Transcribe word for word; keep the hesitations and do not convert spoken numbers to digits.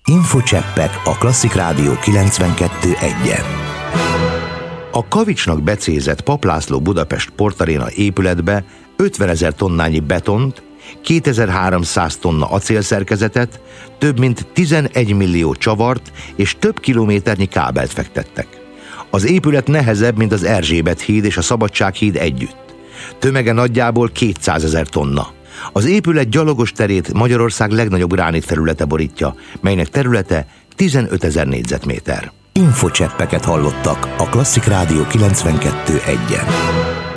Infocseppek a Klasszik Rádió kilencvenkettő egyen. A kavicsnak becézett Papp László Budapest Sportaréna épületbe ötvenezer tonnányi betont, kétezer-háromszáz tonna acélszerkezetet, több mint tizenegy millió csavart és több kilométernyi kábelt fektettek. Az épület nehezebb, mint az Erzsébet híd és a Szabadsághíd együtt. Tömege nagyjából kétszázezer tonna. Az épület gyalogos terét Magyarország legnagyobb gránit felülete borítja, melynek területe tizenötezer négyzetméter. Infocseppeket hallottak a Klasszik Rádió kilencvenkettő egyen.